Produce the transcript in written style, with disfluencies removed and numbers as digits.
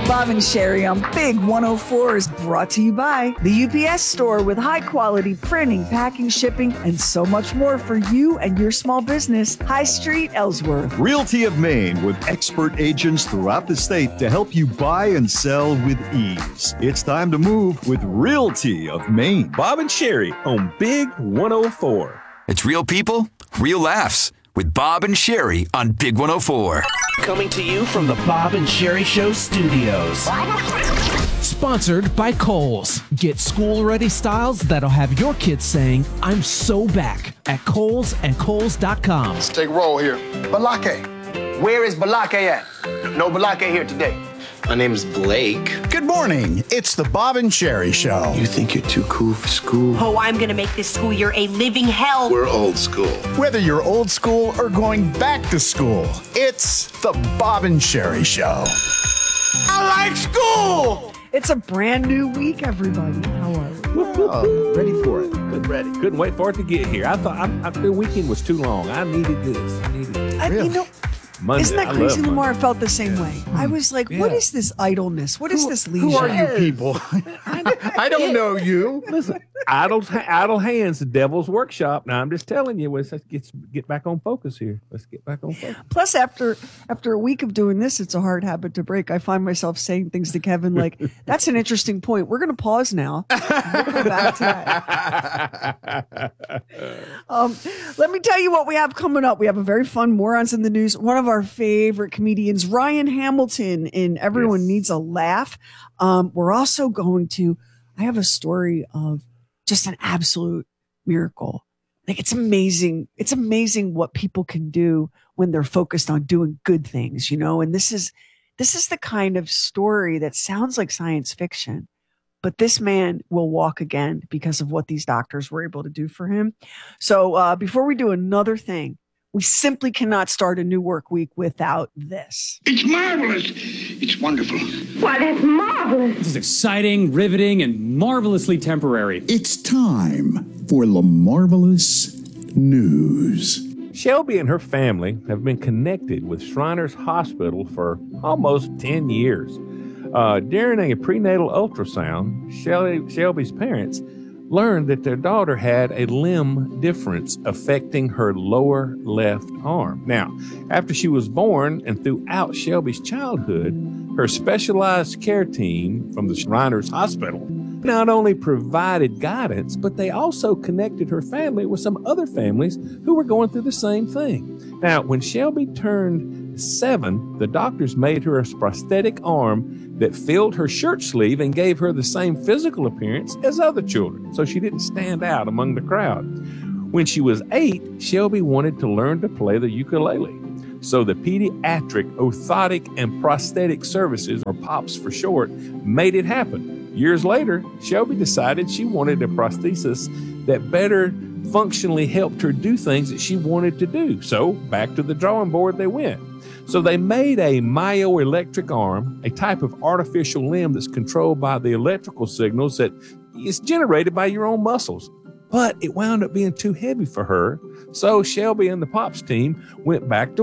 Bob and Sherry on Big 104 is brought to you by the UPS Store with high-quality printing, packing, shipping, and so much more for you and your small business. High Street, Ellsworth. Realty of Maine with expert agents throughout the state to help you buy and sell with ease. It's time to move with Realty of Maine. Bob and Sherry on Big 104. It's real people, real laughs with Bob and Sherry on Big 104. Coming to you from the Bob and Sherry Show studios. Sponsored by Kohl's. Get school-ready styles that'll have your kids saying, I'm so back at Kohl's and Kohl's.com. Let's take a roll here. Balake. Where is Balake at? No Balake here today. My name's Blake. Good morning. It's the Bob and Sherry Show. You think you're too cool for school? Oh, I'm going to make this school year a living hell. We're old school. Whether you're old school or going back to school, it's the Bob and Sherry Show. I like school! It's a brand new week, everybody. How are we? Ready for it. Ready. Couldn't wait for it to get here. I thought the weekend was too long. I needed this. You know, Monday. Isn't that crazy, Lamar? I felt the same way. I was like, what is this idleness? What is this leisure? Who are you people? I don't know you. Listen, idle hands, the devil's workshop. Now, I'm just telling you, let's get back on focus here. Let's get back on focus. Plus, after a week of doing this, it's a hard habit to break. I find myself saying things to Kevin like, that's an interesting point. We're going to pause now. We'll go back to that. Let me tell you what we have coming up. We have a very fun Morons in the News. One of our favorite comedians, Ryan Hamilton, in Everyone Needs a Laugh. We're also going to, I have a story of just an absolute miracle. Like, it's amazing. It's amazing what people can do when they're focused on doing good things, you know? And this is the kind of story that sounds like science fiction, but this man will walk again because of what these doctors were able to do for him. So before we do another thing, we simply cannot start a new work week without this. It's marvelous. It's wonderful. Well, it's marvelous. This is exciting, riveting, and marvelously temporary. It's time for the Marvelous News. Shelby and her family have been connected with Shriners Hospital for almost 10 years. During a prenatal ultrasound, Shelby's parents learned that their daughter had a limb difference affecting her lower left arm. Now, after she was born and throughout Shelby's childhood, her specialized care team from the Shriners Hospital not only provided guidance, but they also connected her family with some other families who were going through the same thing. Now, when Shelby turned 7, the doctors made her a prosthetic arm that filled her shirt sleeve and gave her the same physical appearance as other children, so she didn't stand out among the crowd. When she was 8, Shelby wanted to learn to play the ukulele. So the Pediatric Orthotic and Prosthetic Services, or POPS for short, made it happen. Years later, Shelby decided she wanted a prosthesis that better functionally helped her do things that she wanted to do. So back to the drawing board they went. So they made a myoelectric arm, a type of artificial limb that's controlled by the electrical signals that is generated by your own muscles. But it wound up being too heavy for her. So Shelby and the POPS team went back to